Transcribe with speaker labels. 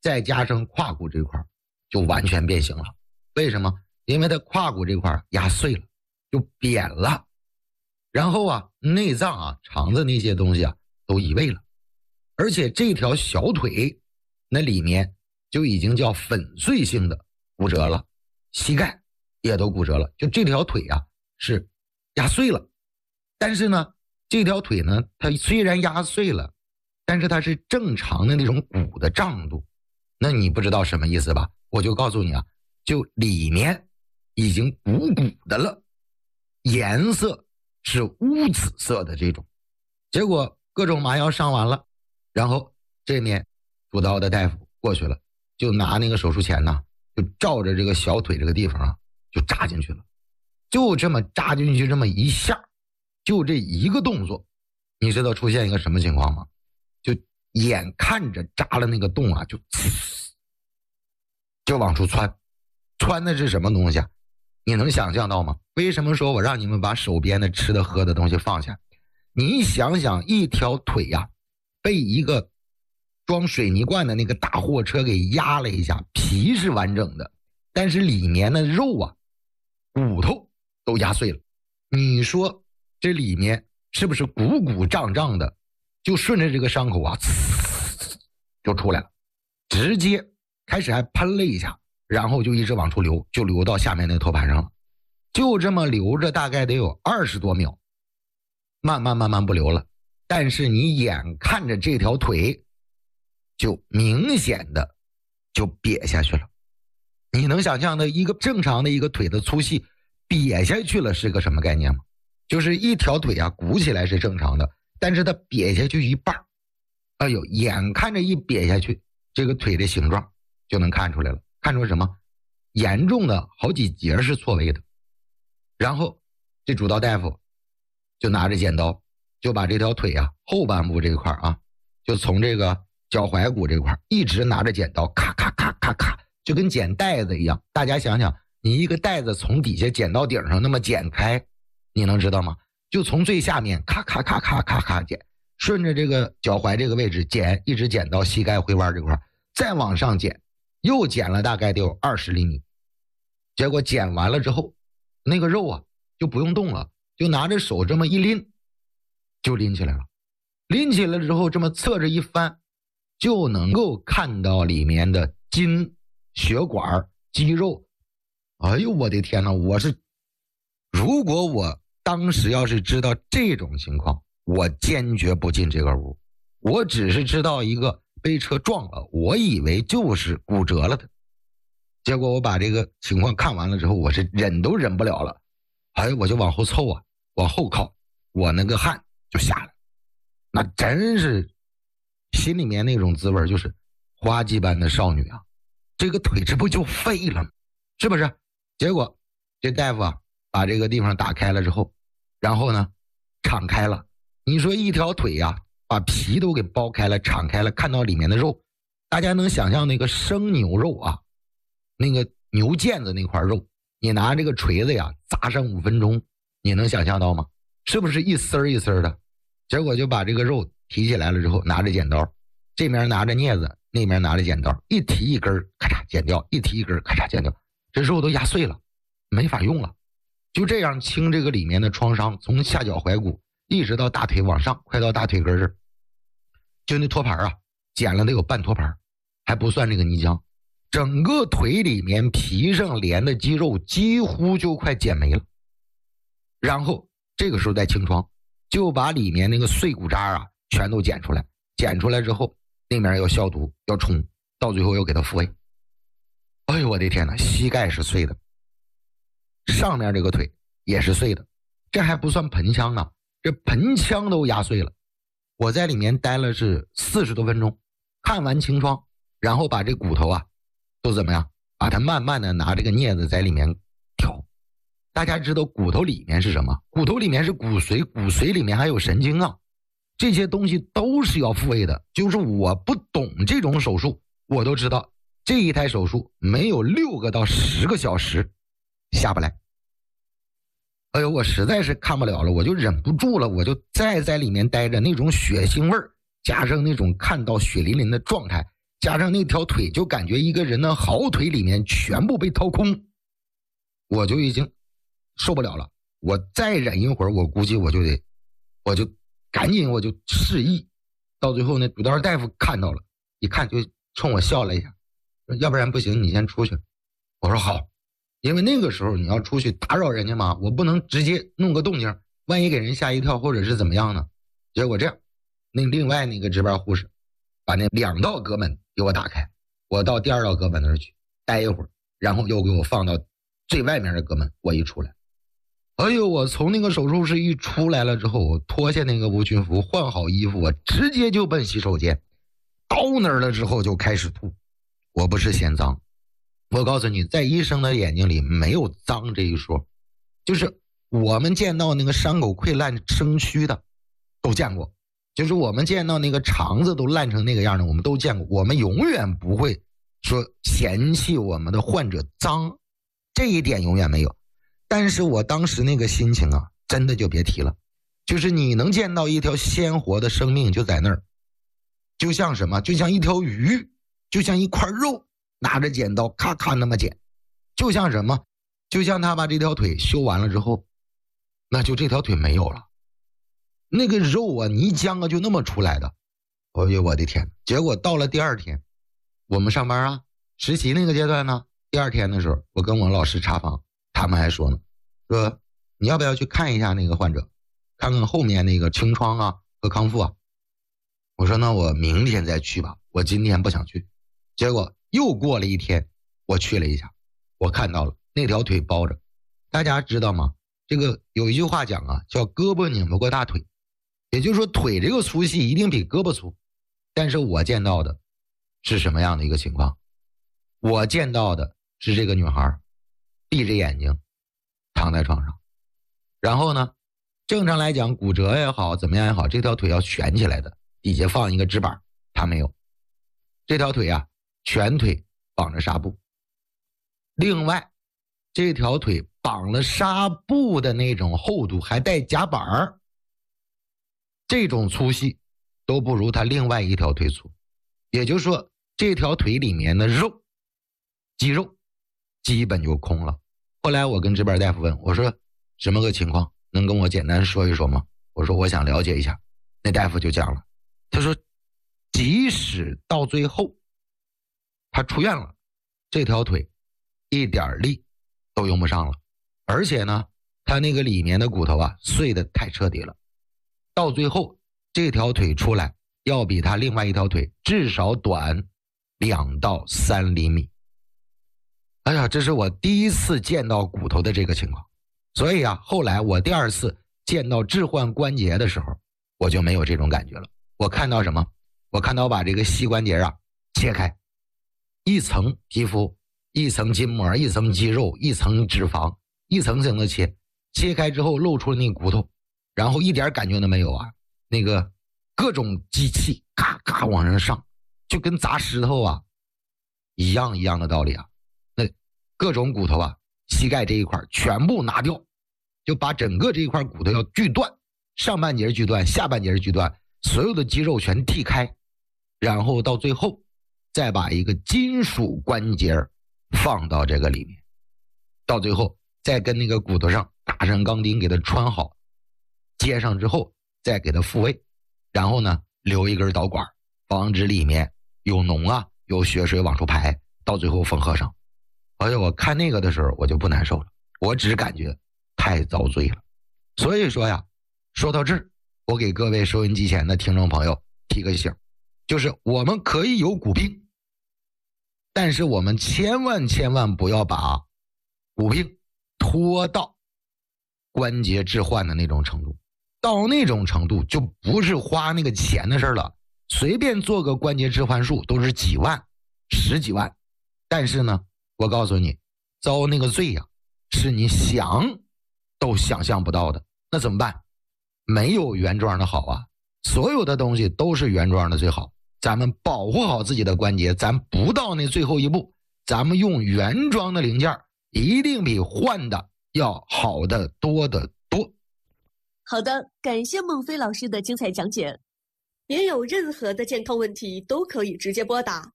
Speaker 1: 再加上胯骨这块就完全变形了。为什么？因为它胯骨这块压碎了，就扁了，然后啊内脏啊肠子那些东西啊都移位了，而且这条小腿那里面就已经叫粉碎性的骨折了，膝盖也都骨折了，就这条腿啊是压碎了。但是呢这条腿呢它虽然压碎了，但是它是正常的那种骨的胀度。那你不知道什么意思吧？我就告诉你啊，就里面已经鼓的了，颜色是乌紫色的这种。结果各种麻药上完了，然后这面主刀的大夫过去了，就拿那个手术钳呢，就照着这个小腿这个地方啊就扎进去了。就这么扎进去这么一下，就这一个动作，你知道出现一个什么情况吗？就眼看着扎了那个洞啊就往出窜的是什么东西啊？你能想象到吗？为什么说我让你们把手边的吃的喝的东西放下？你想想，一条腿呀被一个装水泥罐的那个大货车给压了一下，皮是完整的，但是里面的肉啊骨头都压碎了。你说这里面是不是鼓鼓胀胀的，就顺着这个伤口啊就出来了，直接开始还喷了一下，然后就一直往出流，就流到下面那个托盘上了。就这么流着大概得有20多秒，慢慢不流了。但是你眼看着这条腿就明显的就瘪下去了。你能想象的一个正常的一个腿的粗细瘪下去了是个什么概念吗？就是一条腿啊鼓起来是正常的，但是它瘪下去一半。哎呦，眼看着一瘪下去，这个腿的形状就能看出来了。看出什么？严重的好几节是错位的。然后这主刀大夫就拿着剪刀，就把这条腿啊后半部这块啊，就从这个脚踝骨这块一直拿着剪刀咔咔咔咔咔，就跟剪带子一样。大家想想，你一个带子从底下剪到顶上那么剪开，你能知道吗？就从最下面咔咔咔咔咔咔剪，顺着这个脚踝这个位置剪，一直剪到膝盖回弯这块，再往上剪，又剪了大概得有20厘米。结果剪完了之后，那个肉啊就不用动了，就拿着手这么一拎，就拎起来了。拎起来之后这么侧着一翻，就能够看到里面的筋、血管、肌肉。哎呦我的天哪，如果我当时要是知道这种情况，我坚决不进这个屋。我只是知道一个被车撞了，我以为就是骨折了的。结果我把这个情况看完了之后，我是忍都忍不了了。哎，我就往后凑啊，往后靠，我那个汗就下来，那真是心里面那种滋味，就是花季般的少女啊，这个腿这不就废了吗？是不是？结果这大夫啊把这个地方打开了之后，然后呢敞开了。你说一条腿啊把皮都给剥开了，敞开了，看到里面的肉，大家能想象那个生牛肉啊，那个牛腱子那块肉，你拿这个锤子呀砸上5分钟，你能想象到吗？是不是一丝一丝的？结果就把这个肉提起来了之后，拿着剪刀，这面拿着镊子，那面拿着剪刀，一提一根咔嚓剪掉，一提一根咔嚓剪掉，这肉都压碎了，没法用了。就这样清这个里面的创伤，从下脚踝骨一直到大腿往上，快到大腿根这儿，就那托盘啊剪了得有半托盘，还不算这个泥浆，整个腿里面皮上连的肌肉几乎就快剪没了。然后这个时候再清创，就把里面那个碎骨渣啊全都剪出来，剪出来之后那面要消毒要冲，到最后又给它复位。哎呦我的天哪，膝盖是碎的，上面这个腿也是碎的，这还不算盆腔呢，这盆腔都压碎了。我在里面待了是40多分钟，看完清创，然后把这骨头啊都怎么样，把它慢慢的拿这个镊子在里面挑。大家知道骨头里面是什么？骨头里面是骨髓，骨髓里面还有神经啊，这些东西都是要复位的。就是我不懂这种手术，我都知道这一台手术没有6个到10个小时下不来。哎呦，我实在是看不了了，我就忍不住了，我就再在里面待着，那种血腥味儿加上那种看到血淋淋的状态， 加上那条腿，就感觉一个人的好腿里面全部被掏空，我就已经受不了了。我再忍一会儿，我估计我就赶紧示意。到最后那主刀大夫看到了，一看就冲我笑了一下，说要不然不行，你先出去。我说好，因为那个时候你要出去打扰人家嘛，我不能直接弄个动静，万一给人吓一跳或者是怎么样呢？结果这样，另外那个值班护士把那2道隔门给我打开，我到第2道隔门那儿去待一会儿，然后又给我放到最外面的隔门，我一出来，哎呦，我从那个手术室一出来了之后，我脱下那个无菌服，换好衣服，我直接就奔洗手间。到那儿了之后就开始吐。我不是嫌脏，我告诉你，在医生的眼睛里没有脏这一说，就是我们见到那个伤口溃烂生蛆的都见过，就是我们见到那个肠子都烂成那个样的我们都见过，我们永远不会说嫌弃我们的患者脏，这一点永远没有。但是我当时那个心情啊，真的就别提了，就是你能见到一条鲜活的生命就在那儿，就像什么，就像一条鱼，就像一块肉，拿着剪刀咔咔那么剪，就像什么，就像他把这条腿修完了之后，那就这条腿没有了，那个肉啊泥浆啊就那么出来的。哎呦我的天！结果到了第2天，我们上班啊，实习那个阶段呢，第2天的时候，我跟我老师查房，他们还说呢，说你要不要去看一下那个患者，看看后面那个清创啊和康复啊。我说那我明天再去吧，我今天不想去。结果又过了1天，我去了一下，我看到了那条腿包着。大家知道吗？这个有一句话讲啊，叫胳膊拧不过大腿，也就是说腿这个粗细一定比胳膊粗。但是我见到的是什么样的一个情况？我见到的是这个女孩闭着眼睛躺在床上，然后呢，正常来讲骨折也好怎么样也好，这条腿要悬起来的，底下放一个纸板，她没有，这条腿啊全腿绑着纱布。另外这条腿绑了纱布的那种厚度还带夹板，这种粗细都不如他另外一条腿粗。也就是说这条腿里面的肉肌肉基本就空了。后来我跟值班大夫问，我说什么个情况，能跟我简单说一说吗？我说我想了解一下。那大夫就讲了，他说即使到最后他出院了，这条腿一点力都用不上了，而且呢他那个里面的骨头啊碎得太彻底了，到最后这条腿出来要比他另外一条腿至少短2到3厘米。哎呀，这是我第一次见到骨头的这个情况。所以啊，后来我第2次见到置换关节的时候，我就没有这种感觉了。我看到什么？我看到把这个膝关节啊切开，一层皮肤，一层筋膜，一层肌肉，一层脂肪，一层层的切，切开之后露出了那个骨头，然后一点感觉都没有啊。那个各种机器咔咔往上上，就跟砸石头啊一样的道理啊。那各种骨头啊，膝盖这一块全部拿掉，就把整个这一块骨头要锯断，上半截锯断，下半截锯断，所有的肌肉全剔开，然后到最后再把一个金属关节放到这个里面，到最后再跟那个骨头上打上钢钉给它穿好，接上之后再给它复位，然后呢留一根导管，防止里面有脓啊有血水往出排，到最后缝合上。而且我看那个的时候我就不难受了，我只感觉太遭罪了。所以说呀，说到这儿，我给各位收音机前的听众朋友提个醒，就是我们可以有骨病，但是我们千万不要把骨病拖到关节置换的那种程度，到那种程度就不是花那个钱的事了。随便做个关节置换术都是几万10几万，但是呢我告诉你，遭那个罪呀，是你想都想象不到的。那怎么办？没有原装的好啊，所有的东西都是原装的最好。咱们保护好自己的关节，咱不到那最后一步，咱们用原装的零件一定比换的要好的多得多。
Speaker 2: 好的，感谢孟非老师的精彩讲解。您有任何的健康问题都可以直接拨打